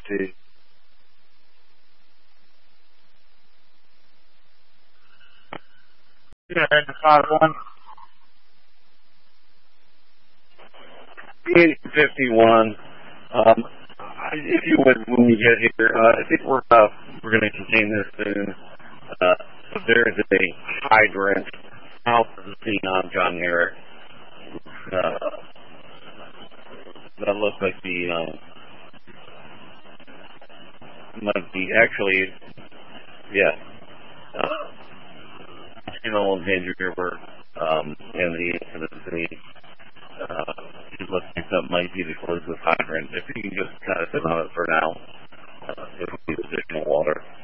see. Yeah, 5-1. 851. If you would, when you get here, I think we're going to contain this soon. There is a hydrant south of the scene on John Merrick. That looks like might be actually, yeah. In Danger River, and the incident. It looks like that might be the closest hydrant. If you can just kind of sit on it for now, it will be additional water.